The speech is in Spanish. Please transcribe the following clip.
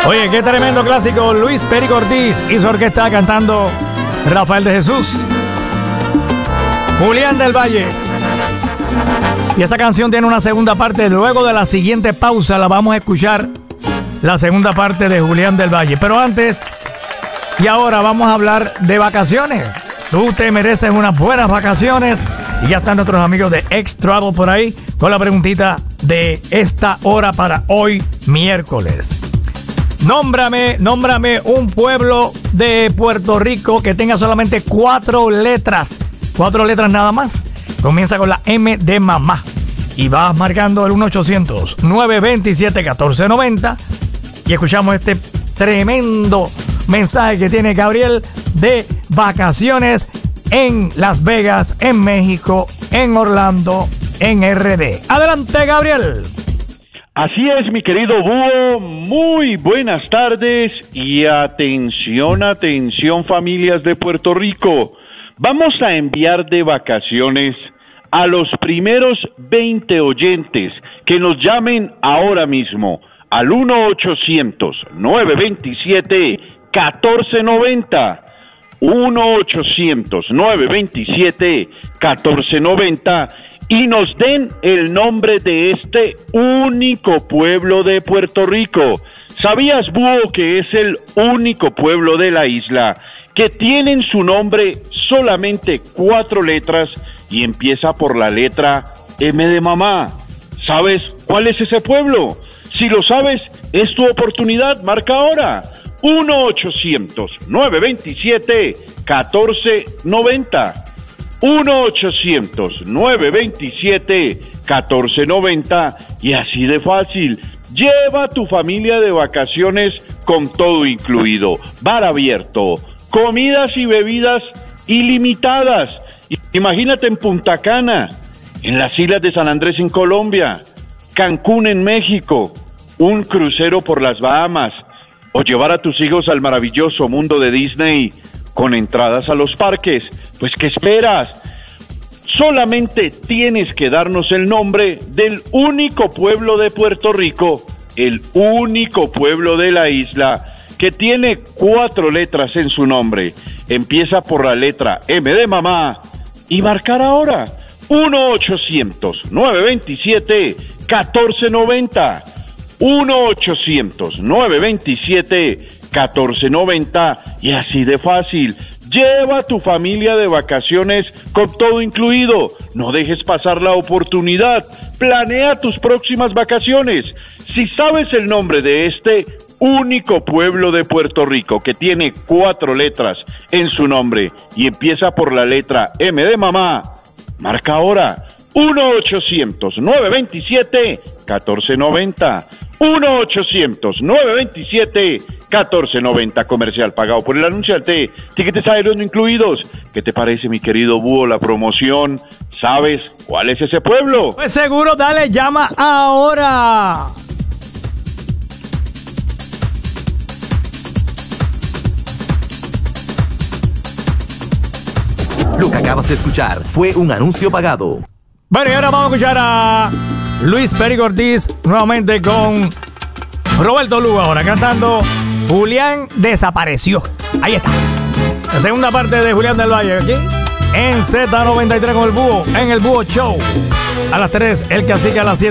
Oye, qué tremendo clásico. Luis Perico Ortiz y su orquesta cantando Rafael de Jesús, Julián del Valle. Y esa canción tiene una segunda parte. Luego de la siguiente pausa la vamos a escuchar, la segunda parte de Julián del Valle. Pero antes y ahora vamos a hablar de vacaciones. Tú te mereces unas buenas vacaciones. Y ya están nuestros amigos de X-Travel por ahí con la preguntita de esta hora para hoy miércoles. Nómbrame un pueblo de Puerto Rico que tenga solamente 4 letras. 4 letras nada más. Comienza con la M de mamá. Y vas marcando el 1-800-927-1490. Y escuchamos este tremendo mensaje que tiene Gabriel de vacaciones en Las Vegas, en México, en Orlando, en RD. Adelante, Gabriel. Así es, mi querido Búho, muy buenas tardes y atención, familias de Puerto Rico. Vamos a enviar de vacaciones a los primeros 20 oyentes que nos llamen ahora mismo al 1-800-927-1490. 1-800-927-1490 y nos den el nombre de este único pueblo de Puerto Rico. ¿Sabías, Búho, que es el único pueblo de la isla que tiene en su nombre solamente 4 letras y empieza por la letra M de mamá? ¿Sabes cuál es ese pueblo? Si lo sabes, es tu oportunidad, marca ahora. 1-800-927-1490. 1-800-927-1490 y así de fácil. Lleva a tu familia de vacaciones con todo incluido, bar abierto, comidas y bebidas ilimitadas. Imagínate en Punta Cana, en las islas de San Andrés en Colombia, Cancún en México, un crucero por las Bahamas, o llevar a tus hijos al maravilloso mundo de Disney con entradas a los parques. Pues, ¿qué esperas? Solamente tienes que darnos el nombre del único pueblo de Puerto Rico, el único pueblo de la isla que tiene 4 letras en su nombre. Empieza por la letra M de mamá y marcar ahora. 1-800-927-1490. 1-800-927-1490 y así de fácil. Lleva a tu familia de vacaciones con todo incluido. No dejes pasar la oportunidad. Planea tus próximas vacaciones. Si sabes el nombre de este único pueblo de Puerto Rico que tiene 4 letras en su nombre y empieza por la letra M de mamá, marca ahora. 1-800-927-1490. 1-800-927-1490. Comercial pagado por el anunciante. Tiquetes aéreos no incluidos. ¿Qué te parece, mi querido Búho, la promoción? ¿Sabes cuál es ese pueblo? Pues seguro, dale, llama ahora. Lo que acabas de escuchar fue un anuncio pagado. Bueno, y ahora vamos a escuchar a Luis Perico Ortiz nuevamente con Roberto Lugo ahora cantando Julián Desapareció. Ahí está. La segunda parte de Julián del Valle aquí en Z93 con el Búho, en el Búho Show. A las 3, el Cacique a las 7.